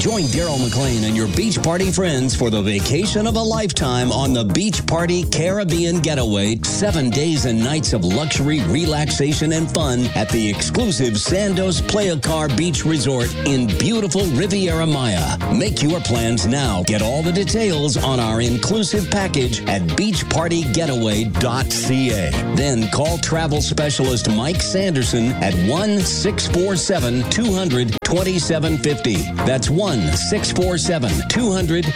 Join Daryl McLean and your beach party friends for the vacation of a lifetime on the Beach Party Caribbean Getaway. 7 days and nights of luxury, relaxation, and fun at the exclusive Sandos Playa Car Beach Resort in beautiful Riviera Maya. Make your plans now. Get all the details on our inclusive package at beachpartygetaway.ca. Then call travel specialist Mike Sanderson at 1-647-200-2750. That's 1-647-200-2750.